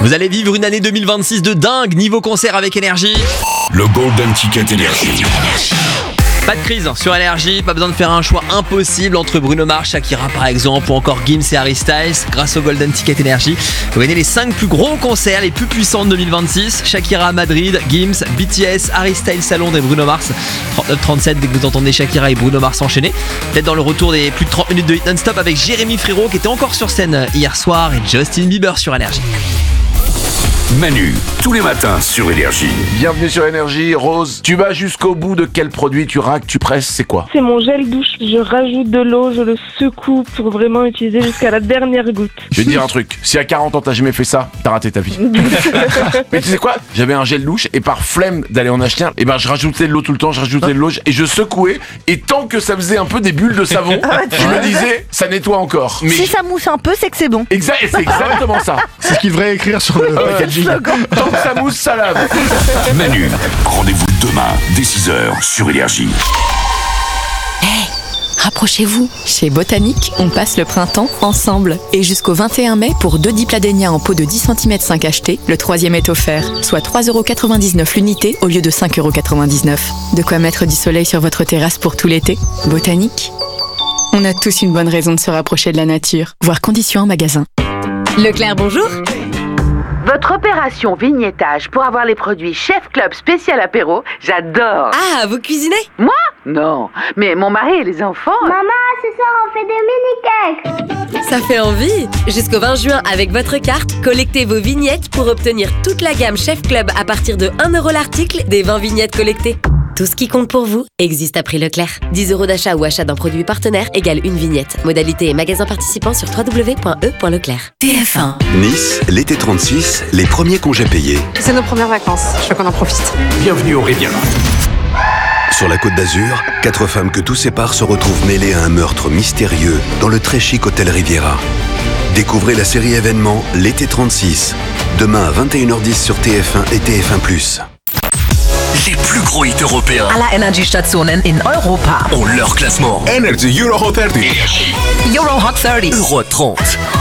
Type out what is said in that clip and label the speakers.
Speaker 1: Vous allez vivre une année 2026 de dingue niveau concert avec Énergie.
Speaker 2: Le Golden Ticket Énergie.
Speaker 1: Pas de crise sur Énergie, pas besoin de faire un choix impossible entre Bruno Mars, Shakira par exemple, ou encore Gims et Harry Styles. Grâce au Golden Ticket Énergie, vous gagnez les 5 plus gros concerts les plus puissants de 2026. Shakira à Madrid, Gims, BTS, Harry Styles à Londres et Bruno Mars. 39-37 dès que vous entendez Shakira et Bruno Mars enchaîner. Peut-être dans le retour des plus de 30 minutes de hit non-stop avec Jérémy Frérot qui était encore sur scène hier soir et Justin Bieber sur Énergie.
Speaker 2: Manu, tous les matins sur Énergie.
Speaker 3: Bienvenue sur Énergie. Rose, tu vas jusqu'au bout de quel produit tu raques, tu presses, c'est quoi?
Speaker 4: C'est mon gel douche. Je rajoute de l'eau, je le secoue pour vraiment utiliser jusqu'à la dernière goutte.
Speaker 3: Je vais te dire un truc, si à 40 ans t'as jamais fait ça, t'as raté ta vie. Mais tu sais quoi? J'avais un gel douche et par flemme d'aller en acheter un, et ben je rajoutais de l'eau tout le temps, de l'eau et je secouais, et tant que ça faisait un peu des bulles de savon, je me disais ça nettoie encore. Mais
Speaker 5: Si ça mousse un peu, c'est que c'est bon.
Speaker 3: c'est exactement ça.
Speaker 6: C'est ce qu'il devrait écrire sur le packaging.
Speaker 3: Tant que ça mousse, ça lave.
Speaker 2: Manu, rendez-vous demain dès 6h sur Énergie.
Speaker 7: Rapprochez-vous. Chez Botanique, on passe le printemps ensemble. Et jusqu'au 21 mai, pour 2 dipladénias en pot de 10 cm 5 achetés, le 3e est offert, soit 3,99€ l'unité au lieu de 5,99€. De quoi mettre du soleil sur votre terrasse pour tout l'été. Botanique. On a tous une bonne raison de se rapprocher de la nature. Voir conditions en magasin.
Speaker 8: Leclerc, bonjour.
Speaker 9: Votre opération vignettage pour avoir les produits Chef Club spécial apéro, j'adore.
Speaker 8: Ah, vous cuisinez?
Speaker 9: Moi? Non, mais mon mari et les enfants...
Speaker 10: Maman, ce soir on fait des mini-cakes.
Speaker 8: Ça fait envie. Jusqu'au 20 juin, avec votre carte, collectez vos vignettes pour obtenir toute la gamme Chef Club à partir de 1€ l'article des 20 vignettes collectées. Tout ce qui compte pour vous existe à prix Leclerc. 10€ d'achat ou achat d'un produit partenaire égale une vignette. Modalité et magasin participant sur www.e.leclerc.
Speaker 7: TF1.
Speaker 11: Nice, l'été 36, les premiers congés payés.
Speaker 12: C'est nos premières vacances, je veux qu'on en profite.
Speaker 2: Bienvenue au Riviera.
Speaker 11: Sur la Côte d'Azur, 4 femmes que tout sépare se retrouvent mêlées à un meurtre mystérieux dans le très chic hôtel Riviera. Découvrez la série événement L'été 36, demain à 21h10 sur TF1 et TF1+.
Speaker 2: Les plus gros hits européens
Speaker 13: Aller Energiestationen in Europa
Speaker 2: ont leur classement.
Speaker 6: Energy Euro Hot 30.
Speaker 13: Euro Hot 30.
Speaker 2: Euro 30.